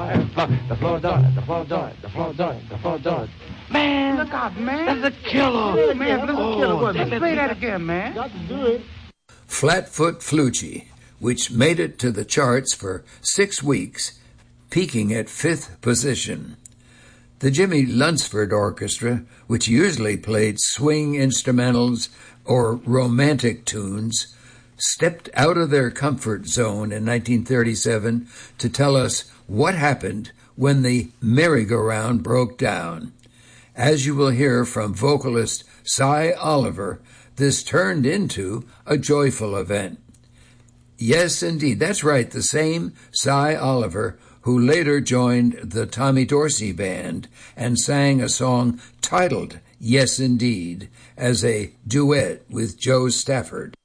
The floor died, the floor died, the floor died, the floor died. Man! Look out, man. That's a killer! Hey, man, let's kill it. Let's play that again, man. Got to do it. Flatfoot Fluchie, which made it to the charts for 6 weeks, peaking at 5th position. The Jimmy Lunsford Orchestra, which usually played swing instrumentals or romantic tunes, stepped out of their comfort zone in 1937 to tell us what happened when the merry-go-round broke down. As you will hear from vocalist Cy Oliver, this turned into a joyful event. Yes, indeed, that's right, the same Cy Oliver who later joined the Tommy Dorsey Band and sang a song titled Yes, Indeed as a duet with Joe Stafford.